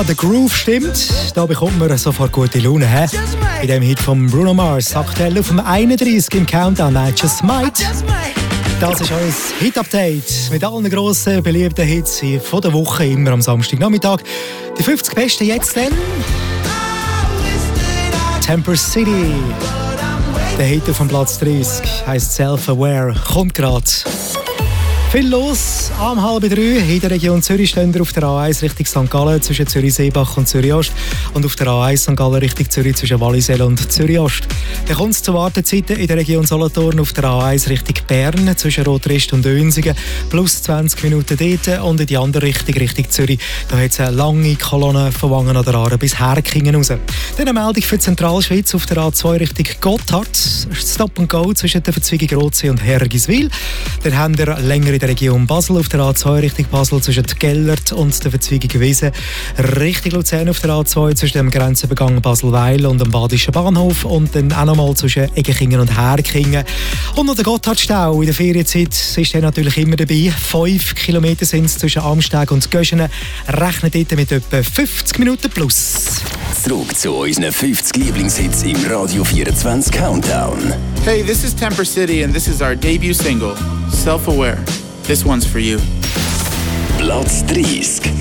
Der Groove stimmt, da bekommt man sofort gute Laune. Bei dem Hit von Bruno Mars, aktuell auf dem 31 im Countdown, I Just Might. Das ist unser Hit-Update mit allen grossen, beliebten Hits von der Woche, immer am Samstagnachmittag. Die 50 besten jetzt dann. Temper City. Der Hit auf dem Platz 30 heisst Self-Aware, kommt gerade. Viel los, am 2:30 in der Region Zürich stehen wir auf der A1 Richtung St. Gallen zwischen Zürich-Seebach und Zürich-Ost und auf der A1 St. Gallen Richtung Zürich zwischen Wallisellen und Zürich-Ost. Dann kommt es zu Wartezeiten in der Region Solothurn auf der A1 Richtung Bern zwischen Rotrist und Önsingen plus 20 Minuten dort und in die andere Richtung, Richtung Zürich. Da hat es eine lange Kolonne von Wangen an der Aare bis Herkingen raus. Dann eine Meldung für die Zentralschweiz auf der A2 Richtung Gotthard. Stop and Go zwischen der Verzweigung Rotsee und Hergiswil. Dann haben wir länger in der Region Basel auf der A2 Richtung Basel zwischen Gellert und der Verzweigung Wiesen. Richtung Luzern auf der A2 zwischen dem Grenzübergang Basel-Weil und dem Badischen Bahnhof und dann auch nochmal zwischen Eggekingen und Herkingen. Und noch der Gotthardstau in der Ferienzeit ist dann natürlich immer dabei. 5 Kilometer sind es zwischen Amsteg und Göschenen. Rechnet dort mit etwa 50 Minuten plus. Zurück zu unseren 50 Lieblingshits im Radio 24 Countdown. Hey, this is Temper City and this is our debut single, Self-Aware. This one's for you. Platz 30.